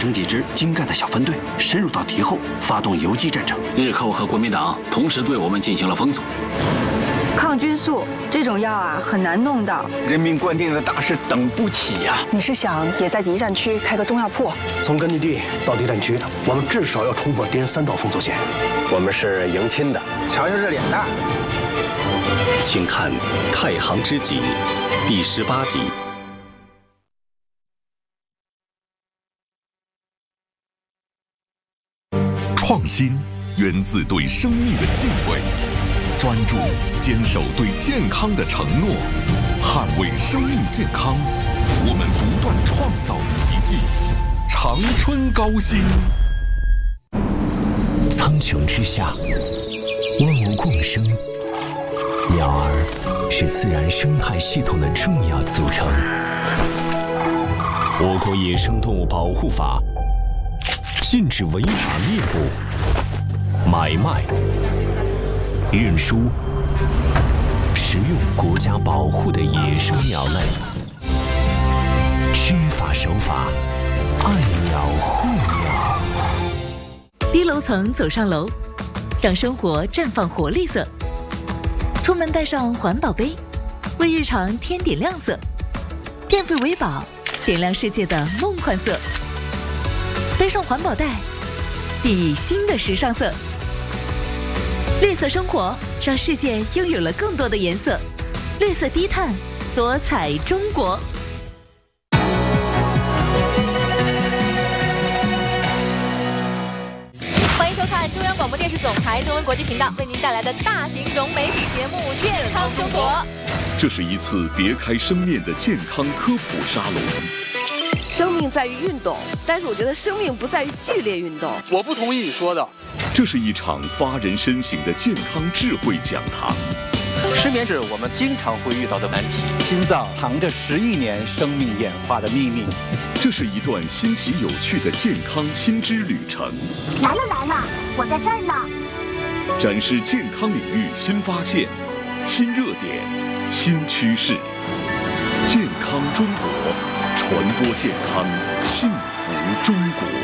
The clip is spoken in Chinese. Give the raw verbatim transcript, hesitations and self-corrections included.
成几支精干的小分队，深入到敌后，发动游击战争。 日寇和国民党同时对我们进行了封锁。 抗菌素这种药啊，很难弄到。 人民关定的大事等不起呀、啊！ 你是想也在敌占区开个中药铺？ 从根据地到敌占区，我们至少要冲破敌人三道封锁线。 我们是迎亲的， 瞧瞧这脸蛋。 请看《太行知己》第十八集。 创新源自对生命的敬畏，专注坚守对健康的承诺，捍卫生命健康，我们不断创造奇迹。长春高新。 苍穹之下，万物共生，鸟儿是自然生态系统的重要组成。我国野生动物保护法禁止违法猎捕、买卖、运输、食用国家保护的野生鸟类。知法守法，爱鸟护鸟。 低楼层走上楼，让生活绽放活力色。出门带上环保杯，为日常添点亮色。电费为宝，点亮世界的梦幻色。背上环保袋，熠熠新的时尚色。绿色生活，让世界拥有了更多的颜色。绿色低碳，多彩中国。 欢迎收看中央广播电视总台中文国际频道为您带来的大型融媒体节目《健康中国》。 这是一次别开生面的健康科普沙龙。 生命在于运动，但是我觉得生命不在于剧烈运动。 我不同意你说的。 这是一场发人深省的健康智慧讲堂。 失眠是我们经常会遇到的难题。心脏藏着十亿年生命演化的秘密。 这是一段新奇有趣的健康新知旅程。 来了来了，我在这儿呢。 展示健康领域新发现、新热点、新趋势。健康中国。传播健康，幸福中国。